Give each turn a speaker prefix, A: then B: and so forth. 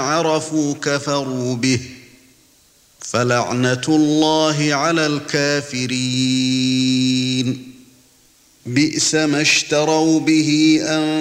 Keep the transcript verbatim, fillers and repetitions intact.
A: عرفوا كفروا به فلعنة الله على الكافرين بئس ما اشتروا به أن